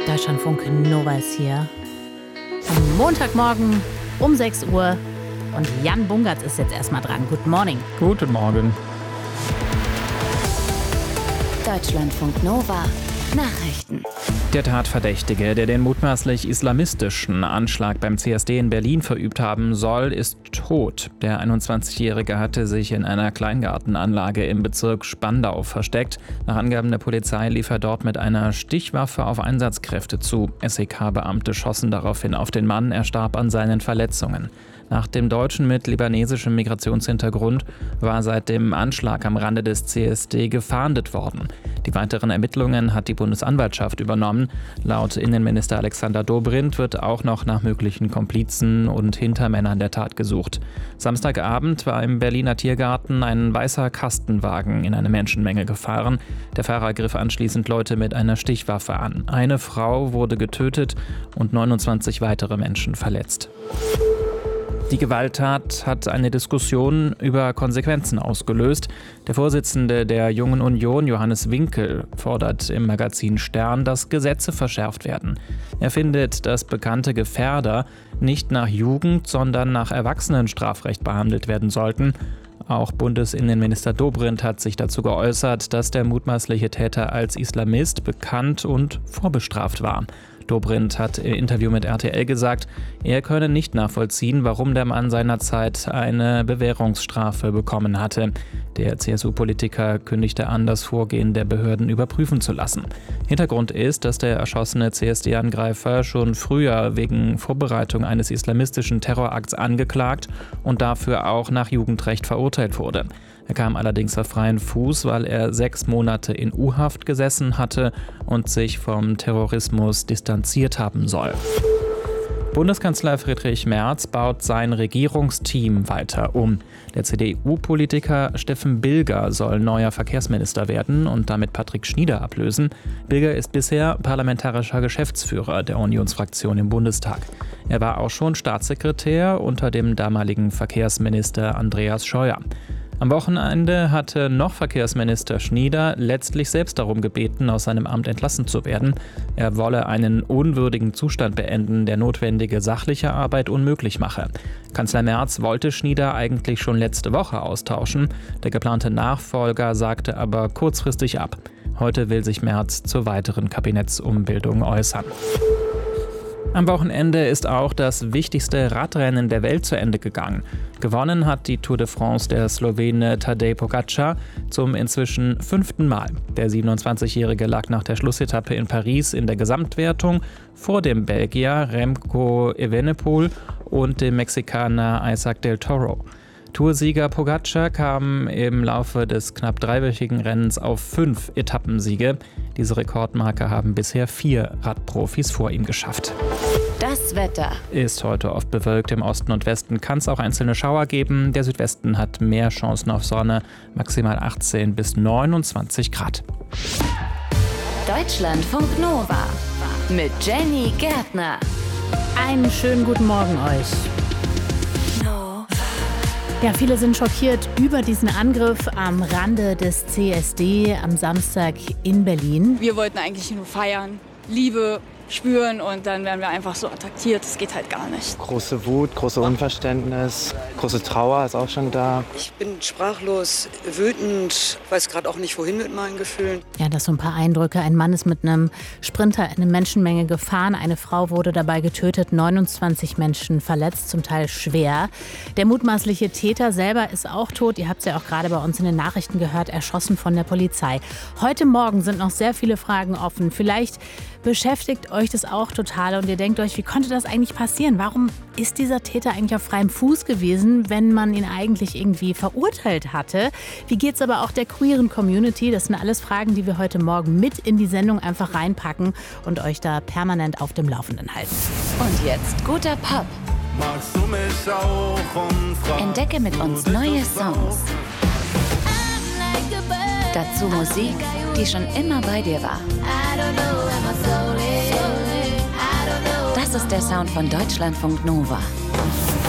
Deutschlandfunk Nova ist hier. Am Montagmorgen um 6 Uhr. Und Jan Bungertz ist jetzt erstmal dran. Good morning. Guten Morgen. Deutschlandfunk Nova. Nachrichten. Der Tatverdächtige, der den mutmaßlich islamistischen Anschlag beim CSD in Berlin verübt haben soll, ist tot. Der 21-Jährige hatte sich in einer Kleingartenanlage im Bezirk Spandau versteckt. Nach Angaben der Polizei lief er dort mit einer Stichwaffe auf Einsatzkräfte zu. SEK-Beamte schossen daraufhin auf den Mann, er starb an seinen Verletzungen. Nach dem Deutschen mit libanesischem Migrationshintergrund war seit dem Anschlag am Rande des CSD gefahndet worden. Die weiteren Ermittlungen hat die Bundesanwaltschaft übernommen. Laut Innenminister Alexander Dobrindt wird auch noch nach möglichen Komplizen und Hintermännern der Tat gesucht. Samstagabend war im Berliner Tiergarten ein weißer Kastenwagen in eine Menschenmenge gefahren. Der Fahrer griff anschließend Leute mit einer Stichwaffe an. Eine Frau wurde getötet und 29 weitere Menschen verletzt. Die Gewalttat hat eine Diskussion über Konsequenzen ausgelöst. Der Vorsitzende der Jungen Union, Johannes Winkel, fordert im Magazin Stern, dass Gesetze verschärft werden. Er findet, dass bekannte Gefährder nicht nach Jugend, sondern nach Erwachsenenstrafrecht behandelt werden sollten. Auch Bundesinnenminister Dobrindt hat sich dazu geäußert, dass der mutmaßliche Täter als Islamist bekannt und vorbestraft war. Dobrindt hat im Interview mit RTL gesagt, er könne nicht nachvollziehen, warum der Mann seinerzeit eine Bewährungsstrafe bekommen hatte. Der CSU-Politiker kündigte an, das Vorgehen der Behörden überprüfen zu lassen. Hintergrund ist, dass der erschossene CSD-Angreifer schon früher wegen Vorbereitung eines islamistischen Terrorakts angeklagt und dafür auch nach Jugendrecht verurteilt wurde. Er kam allerdings auf freien Fuß, weil er 6 Monate in U-Haft gesessen hatte und sich vom Terrorismus distanziert haben soll. Bundeskanzler Friedrich Merz baut sein Regierungsteam weiter um. Der CDU-Politiker Steffen Bilger soll neuer Verkehrsminister werden und damit Patrick Schnieder ablösen. Bilger ist bisher parlamentarischer Geschäftsführer der Unionsfraktion im Bundestag. Er war auch schon Staatssekretär unter dem damaligen Verkehrsminister Andreas Scheuer. Am Wochenende hatte noch Verkehrsminister Schnieder letztlich selbst darum gebeten, aus seinem Amt entlassen zu werden. Er wolle einen unwürdigen Zustand beenden, der notwendige sachliche Arbeit unmöglich mache. Kanzler Merz wollte Schnieder eigentlich schon letzte Woche austauschen. Der geplante Nachfolger sagte aber kurzfristig ab. Heute will sich Merz zur weiteren Kabinettsumbildung äußern. Am Wochenende ist auch das wichtigste Radrennen der Welt zu Ende gegangen. Gewonnen hat die Tour de France der Slowene Tadej Pogačar zum inzwischen 5. Mal. Der 27-Jährige lag nach der Schlussetappe in Paris in der Gesamtwertung vor dem Belgier Remco Evenepoel und dem Mexikaner Isaac del Toro. Toursieger Pogačar kam im Laufe des knapp 3-wöchigen Rennens auf 5 Etappensiege. Diese Rekordmarke haben bisher 4 Radprofis vor ihm geschafft. Das Wetter Ist heute oft bewölkt. Im Osten und Westen kann es auch einzelne Schauer geben. Der Südwesten hat mehr Chancen auf Sonne, maximal 18 bis 29 Grad. Deutschlandfunk Nova mit Jenny Gärtner. Einen schönen guten Morgen euch. Ja, viele sind schockiert über diesen Angriff am Rande des CSD am Samstag in Berlin. Wir wollten eigentlich nur feiern, Liebe spüren und dann werden wir einfach so attackiert. Das geht halt gar nicht. Große Wut, große Unverständnis, große Trauer ist auch schon da. Ich bin sprachlos, wütend, weiß gerade auch nicht, wohin mit meinen Gefühlen. Ja, das so ein paar Eindrücke. Ein Mann ist mit einem Sprinter in eine Menschenmenge gefahren. Eine Frau wurde dabei getötet, 29 Menschen verletzt, zum Teil schwer. Der mutmaßliche Täter selber ist auch tot. Ihr habt es ja auch gerade bei uns in den Nachrichten gehört, erschossen von der Polizei. Heute Morgen sind noch sehr viele Fragen offen. Vielleicht beschäftigt euch das auch total und ihr denkt euch, wie konnte das eigentlich passieren? Warum ist dieser Täter eigentlich auf freiem Fuß gewesen, wenn man ihn eigentlich irgendwie verurteilt hatte? Wie geht's aber auch der queeren Community? Das sind alles Fragen, die wir heute Morgen mit in die Sendung einfach reinpacken und euch da permanent auf dem Laufenden halten. Und jetzt guter Pop. Entdecke mit uns neue Songs. Dazu Musik, die schon immer bei dir war. Das ist der Sound von Deutschlandfunk Nova.